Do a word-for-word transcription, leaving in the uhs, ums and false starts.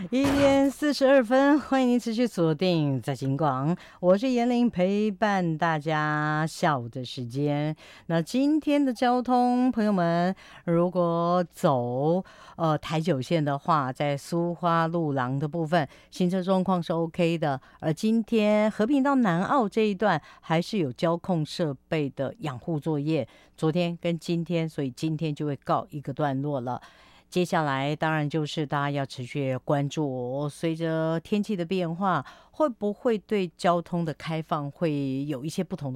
一点四十二分，欢迎您持续锁定在金广，我是严玲，陪伴大家下午的时间。那今天的交通，朋友们，如果走呃台九线的话，在苏花路廊的部分，行车状况是 OK 的。而今天和平到南澳这一段，还是有交控设备的养护作业，昨天跟今天，所以今天就会告一个段落了。接下来当然就是大家要持续关注，随着天气的变化，会不会对交通的开放会有一些不同的